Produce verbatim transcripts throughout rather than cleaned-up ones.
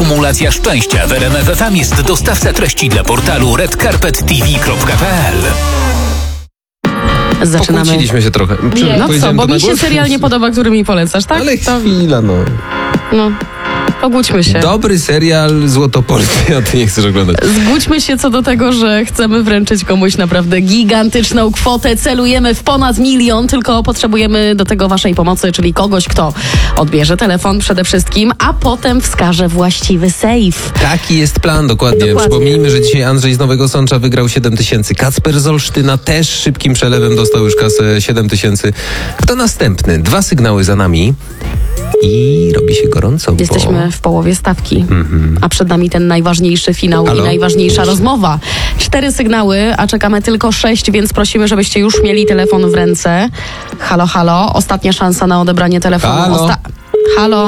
Kumulacja szczęścia w R M F F M jest dostawca treści dla portalu red carpet t v kropka p l. Zaczynamy. Pokłóciliśmy się trochę. Czy No co, bo mi się głos? serial nie podoba, który mi polecasz, tak? Ale To, chwila, no. no, pogódźmy się. Dobry serial Złotopolskie, a ty nie chcesz oglądać. Zgódźmy się co do tego, że chcemy wręczyć komuś naprawdę gigantyczną kwotę. Celujemy w ponad milion, tylko potrzebujemy do tego waszej pomocy, czyli kogoś, kto odbierze telefon przede wszystkim, a potem wskaże właściwy sejf. Taki jest plan, dokładnie. Dokładnie. Przypomnijmy, że dzisiaj Andrzej z Nowego Sącza wygrał siedem tysięcy. Kacper z Olsztyna też szybkim przelewem dostał już kasę siedem tysięcy. Kto następny? Dwa sygnały za nami. I robi się gorąco, bo... Jesteśmy w połowie stawki, Mhm. a przed nami ten najważniejszy finał Halo? i najważniejsza rozmowa. Cztery sygnały, a czekamy tylko sześć, więc prosimy, żebyście już mieli telefon w ręce. Halo, halo, ostatnia szansa na odebranie telefonu. Halo? Osta- halo?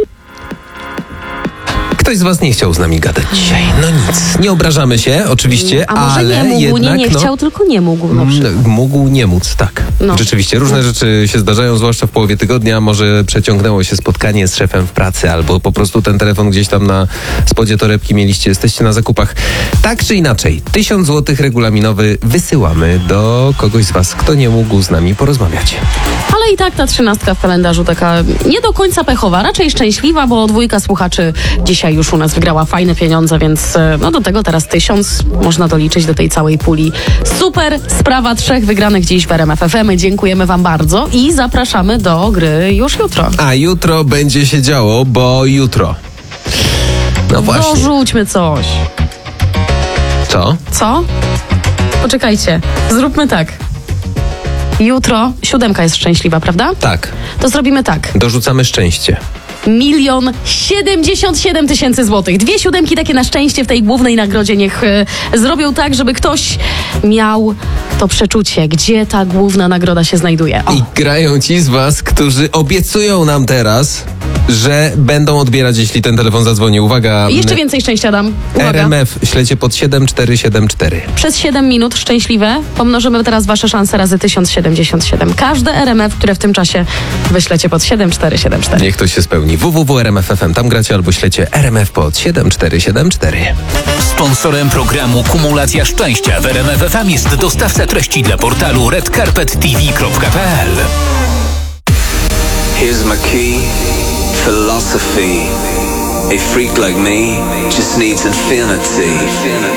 Ktoś z was nie chciał z nami gadać dzisiaj. No nic, nie obrażamy się, oczywiście, A może ale nie mógł, jednak, nie, nie no, chciał, tylko nie mógł na przykład. M- Mógł nie móc, tak. No. Rzeczywiście, różne rzeczy się zdarzają, zwłaszcza w połowie tygodnia. Może przeciągnęło się spotkanie z szefem w pracy, albo po prostu ten telefon gdzieś tam na spodzie torebki mieliście, jesteście na zakupach. Tak czy inaczej, tysiąc złotych regulaminowy wysyłamy do kogoś z was, kto nie mógł z nami porozmawiać. Ale i tak ta trzynastka w kalendarzu taka nie do końca pechowa, raczej szczęśliwa, bo dwójka słuchaczy dzisiaj już u nas wygrała fajne pieniądze, więc e, no do tego teraz tysiąc można doliczyć do tej całej puli. Super sprawa trzech wygranych dziś w R M F F M. Dziękujemy wam bardzo i zapraszamy do gry już jutro. A jutro będzie się działo, bo jutro. No właśnie. Dorzućmy coś. Co? Co? Poczekajcie, zróbmy tak. Jutro siódemka jest szczęśliwa, prawda? Tak, To zrobimy tak. dorzucamy szczęście. Milion siedemdziesiąt siedem tysięcy złotych. Dwie siódemki takie na szczęście w tej głównej nagrodzie niech e, zrobią tak, żeby ktoś miał to przeczucie, gdzie ta główna nagroda się znajduje. O. I grają ci z was, którzy obiecują nam teraz, że będą odbierać, jeśli ten telefon zadzwoni. Uwaga. Jeszcze więcej szczęścia dam. Uwaga. R M F ślecie pod siedem cztery siedem cztery. Przez siedem minut szczęśliwe pomnożymy teraz wasze szanse razy tysiąc siedemdziesiąt siedem. Każde R M F, które w tym czasie wyślecie pod siedem cztery siedem cztery. Niech to się spełni. w w w kropka r m f f m. Tam gracie albo ślecie R M F pod siedem cztery siedem cztery. Sponsorem programu Kumulacja szczęścia w R M F F M jest dostawca treści dla portalu red carpet t v kropka p l. Here's my key, philosophy. A freak like me just needs infinity.